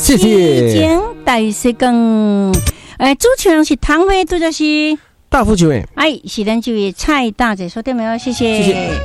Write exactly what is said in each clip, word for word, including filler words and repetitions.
谢谢。 大师讲，诶，主持人是唐辉，拄就是大福球诶， 哎，是咱这位蔡大姐说对没有？谢谢。 谢谢。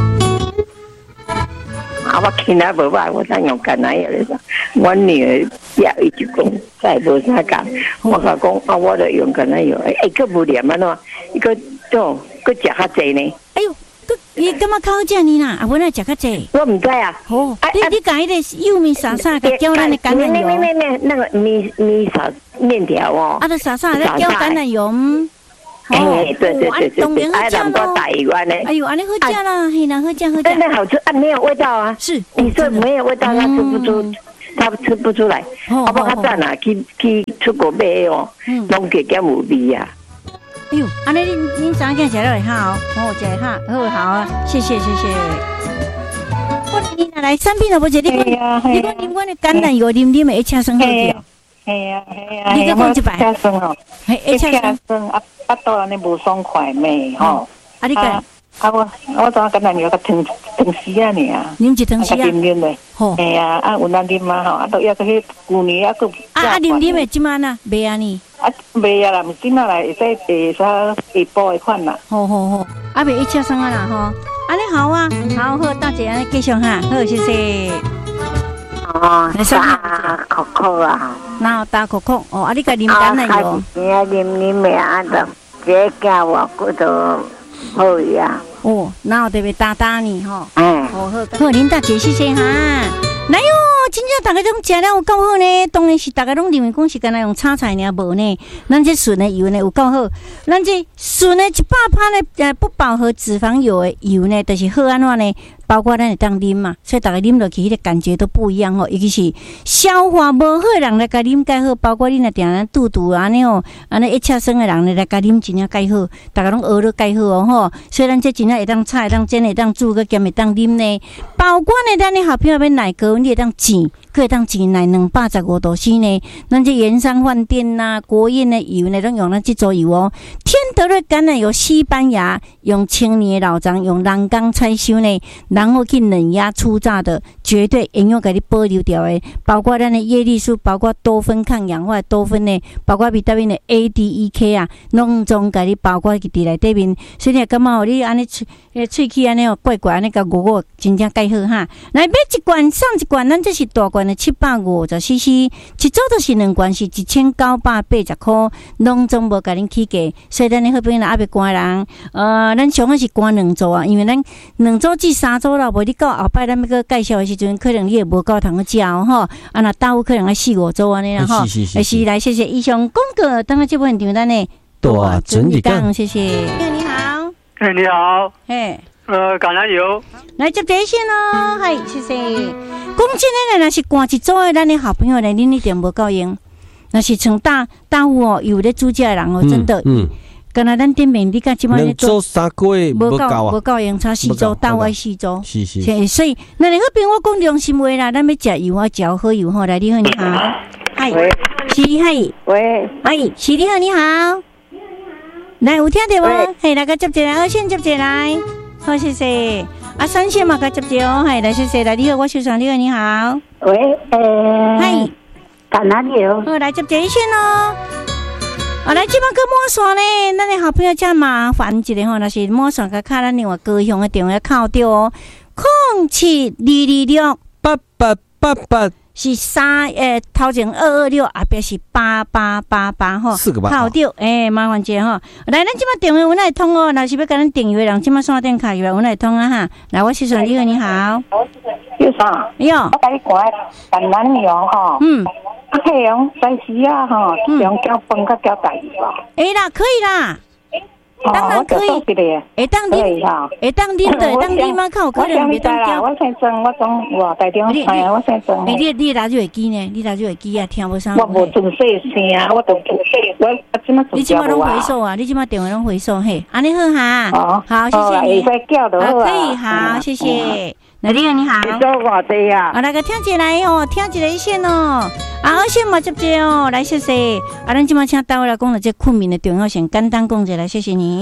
啊，我今仔无歹，我才用橄榄叶咧。我女儿也一直讲，再无啥讲。我甲讲啊，我就用橄榄叶。哎，哎，佫无念啊喏，伊佫种佫食较济呢。 哎呦，伊干嘛靠这呢啦？啊，我那食较济。 我唔知啊。 哦，你你讲迄个幼米撒撒，个浇咱的橄榄油。 咩咩咩，那个米米撒面条哦。 啊，就撒撒咧浇橄榄油。 哎，对对对对，哎，南瓜大一碗呢。 哎呦，安尼好吃啦，嘿啦，好吃好吃。 真的好吃啊，没有味道啊。 是， 你说没有味道，他吃不出，他吃不出来。啊，不，他在哪去去出国买哦，拢给减有味啊。 哎呦，安尼恁恁早间食了会好，哦，食哈，好好啊，谢谢谢谢。我你拿来产品都无食，你讲你讲啉阮的橄榄油啉啉的一车酸好吃。 系啊系啊， 你再讲一摆。 车酸哦， 一车酸啊，巴肚安尼无爽快咩吼？ 啊，你讲啊我我昨橄榄油甲汤汤丝啊尔啊， 啉一汤丝啊， 啉啉的。吼，系啊，啊有咱啉嘛吼，啊都抑个迄旧年啊个。啊啊啉啉的即满呐，袂安尼。 啊，袂啊啦，毋即满来会使会啥下补的款啦。 好好好，啊袂一车酸啊啦吼，安尼好啊，好好大姐安尼继续哈，好谢谢。 哦，大可可啊， 然后大可可哦，啊你个啉橄榄油， 你啊啉啉咩啊？就这家我觉得好呀。 哦，然后特别大大呢吼， 嗯， 好好好，恁大姐谢谢哈。来哟，真正大家拢食了有够好呢，当然是大家拢认为讲是干那用炒菜呢，无呢，咱这纯的油呢有够好，咱这纯的一百趴呢，呃不饱和脂肪油的油呢，就是好安怎呢？包括咱会当啉嘛，所以大家啉落去，迄个感觉都不一样吼。尤其是消化无好的人来甲啉介好，包括恁若定咱肚肚安尼哦，安尼一切生的人来甲啉真正介好，大家拢学了介好哦吼。所以咱这真正会当炒、会当煎、会当煮，佮兼会当啉呢。包括呢，咱的好朋友要奶糕，你会当煎，佮会当煎奶两百十五度 C 呢。咱这盐商饭店呐、国宴的油呢，拢用咱这组油哦。天德瑞橄榄油，西班牙用千年的老张，用人工采收呢。然后去冷压初榨的，绝对营养给你保留掉的，包括咱的叶绿素，包括多酚抗氧化多酚呢，包括维他命的 A D E K 啊，拢总给你包括伫内底面。所以你感觉你安尼喙诶喙齿安尼哦怪怪安尼个五五真正介好哈。来买一罐送一罐，咱这是大罐的七百五十 C C， 一组就是两罐是一千九百八十块，拢总无给恁起价。所以咱的好朋友阿别关人，呃，咱上个是关两组啊，因为咱两组至三组。无你到后摆咱要个介绍的时阵，可能你也无够通去食哦吼。啊，那大有可能要四五组安尼啦吼。是是是。来，谢谢以上广告，等下这部分场咱呢。 大整理讲， 谢谢。你好。 哎，你好。 嘿。 呃，橄榄油。 来接电线哦，嗨，谢谢。讲真诶，若是赶一组的咱的好朋友呢，恁一点无够用。若是像大大有哦，有咧煮食的人哦，真的。嗯。敢若咱顶面你甲即摆咧做三个月无够啊， 无够用，差四周，大外四周。 是是。 所以，那你嗰边我讲良心话啦，咱要食油啊，食好油吼。来，你好，你好，嗨，是嗨， 喂， 哎，是你好，你好，来有听到无？嘿，来个接一来，二线接一来，好，谢谢。啊，三线嘛，个接一哦，嘿，来谢谢，来你好，我小常，你好，你好， 喂，呃， 嗨， 橄榄油， 好，来接一线哦。啊，来，即摆个抹线呢，咱的好朋友真麻烦一个吼，若是抹线个卡咱另外高雄的电话扣掉哦，空七二二六八八八八是三诶，头前二二六，后边是八八八八吼， 四个八扣掉诶，麻烦者吼。来，咱即摆电话阮来通哦，若是要甲咱订阅人，即摆线电卡入来阮来通啊哈。来，我先生你好，你好， 有啥？ 有， 我甲你讲橄榄油吼，嗯。啊，嘿，用在时啊，吼，用搅饭甲搅大鱼吧。 会啦，可以啦，当然可以。会当啉，会当啉的，当啉嘛，较有可能袂当搅。 我先装，我装哇，台中菜啊，我先装。 你你拿手机呢？你拿手机啊，听无啥。 我无准细声，我都准细，我啊，即马你即马拢回收啊？你即马电话拢回收嘿？安尼好哈。 哦， 好，谢谢你。 会使搅就好啊。 可以，好，谢谢。那你好，你好。 你做偌济啊？ 啊，来个听起来哦，听起来一线哦。啊，二线嘛接接哦，来谢谢。啊，咱即马请到来讲了这困眠的重要性，简单讲一下来，谢谢你。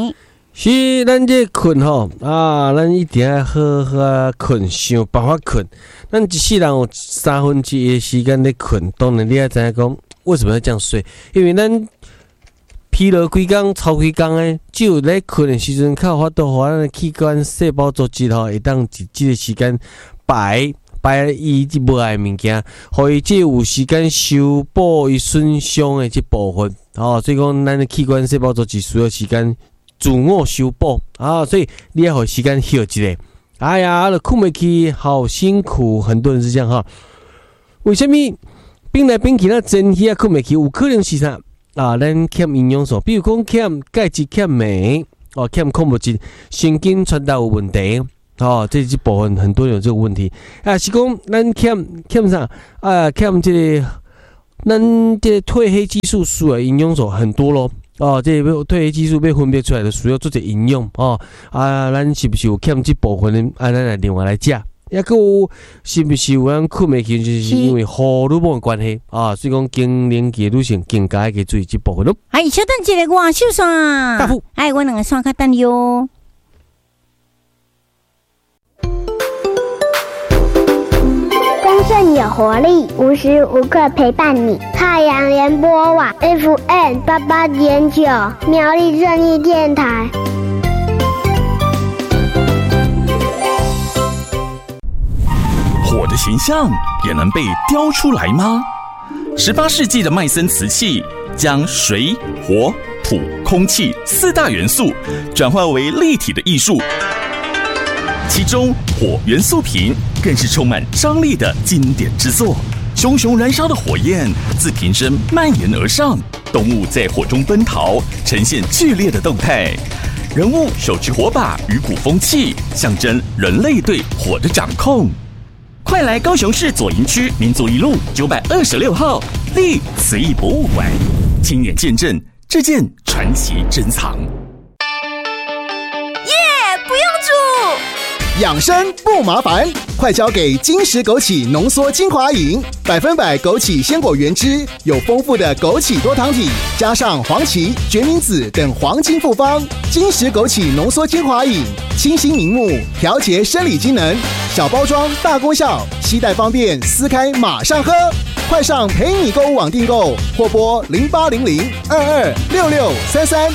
是咱这困吼啊，咱一定要好好困，想办法困。咱一世人有三分之一的时间在困，当然你要知影讲为什么要这样睡，因为咱疲劳规工、超规工诶，只有在困的时阵，较有法度互咱的器官、细胞组织吼，会当伫即个时间排排伊无爱物件，互伊即有时间修补伊损伤的即部分。哦，所以讲咱的器官、细胞组织需要时间自我修补啊，所以你要互时间休一下。哎呀，困不起，好辛苦，很多人是这样哈。为什么变来变去那真气啊困不起？有可能是啥？啊，咱欠营养素，比如讲欠钙质、欠镁，哦，欠矿物质，神经传导有问题，哦，这一部分很多人有这个问题。啊，是讲咱欠欠啥？啊，欠这个，咱这个褪黑激素需要营养素很多咯。哦，这个褪黑激素被分别出来的需要做些营养哦。啊，咱是不是有欠这部分的？啊，咱来另外来食。也个是不是有人困袂起，就是因为荷尔蒙的关系啊，所以讲更年期女性更加要注意这部分咯。 哎，小等一个我手线， 大夫， 哎，我两个线较等哟。 丰盛有活力，无时无刻陪伴你。太阳联播网 F M 八八点九，苗栗正义电台。 火的形象也能被雕出来吗？十八世纪的麦森瓷器将水、火、土、空气四大元素转化为立体的艺术，其中火元素瓶更是充满张力的经典之作。熊熊燃烧的火焰自瓶身蔓延而上，动物在火中奔逃，呈现剧烈的动态。人物手持火把与鼓风器，象征人类对火的掌控。快来高雄市左营区民族一路九百二十六号立瓷艺博物馆，亲眼见证这件传奇珍藏。 耶、yeah, 不用煮， 养生不麻烦，快交给金石枸杞浓缩精华饮，百分百枸杞鲜果原汁，有丰富的枸杞多糖体，加上黄芪、决明子等黄金复方。金石枸杞浓缩精华饮，清新明目，调节生理机能，小包装大功效，携带方便，撕开马上喝。快上陪你购物网订购，或拨零八零零二二六六三三。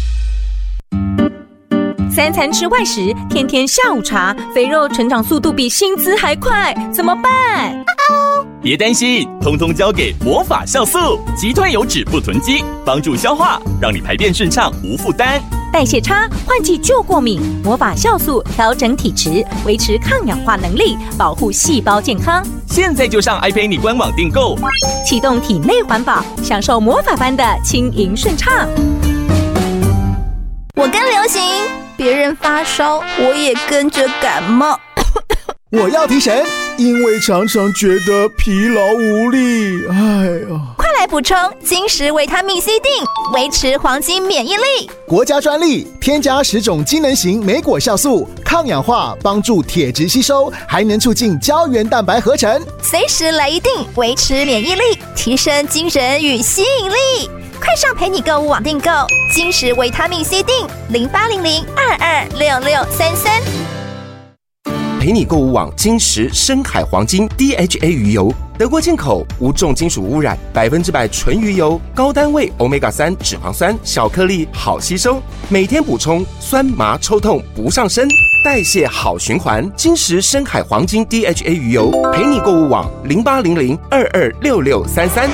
三餐吃外食，天天下午茶，肥肉成长速度比薪资还快，怎么办？ 别担心，通通交给魔法酵素，击退油脂不囤积，帮助消化，让你排便顺畅无负担。 代谢差，换季就过敏，魔法酵素调整体质，维持抗氧化能力，保护细胞健康。 现在就上爱陪你官网订购， 启动体内环保，享受魔法般的轻盈顺畅。我跟流行，别人发烧，我也跟着感冒。 我要提神，因为常常觉得疲劳无力。哎呀， 快来补充金石维他命 C 锭，维持黄金免疫力。 国家专利，添加十种机能型莓果酵素，抗氧化，帮助铁质吸收，还能促进胶原蛋白合成。 随时来一锭，维持免疫力，提升精神与吸引力。快上陪你购物网订购金石维他命 C 锭，零八零零二二六六三三。 陪你购物网金石深海黄金 D H A 鱼油，德国进口，无重金属污染，百分之百纯鱼油，高单位 欧米伽三 脂肪酸，小颗粒好吸收，每天补充，酸麻抽痛不上身，代谢好循环。金石深海黄金 D H A 鱼油，陪你购物网零八零零二二六六三三。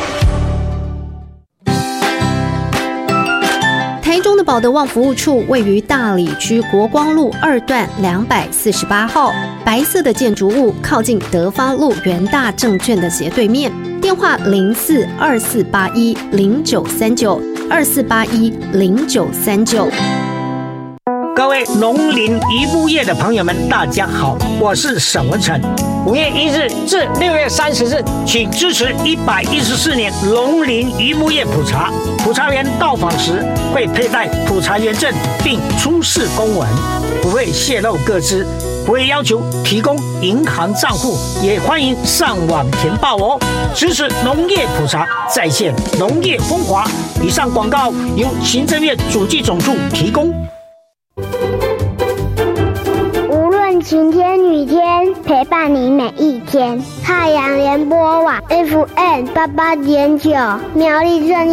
台中的保德旺服务处位于大里区国光路二段两百四十八号，白色的建筑物靠近德发路元大证券的斜对面。电话零四二四八一零九三九二四八一零九三九。 各位农林渔牧业的朋友们，大家好，我是沈文成。五月一日至六月三十日，请支持一百一十四年农林渔牧业普查。普查员到访时会佩戴普查员证，并出示公文，不会泄露个资，不会要求提供银行账户，也欢迎上网填报哦。支持农业普查，再现农业风华。以上广告由行政院主计总处提供。 陪伴你每一天。太阳联播网 F M 八八点九，苗栗正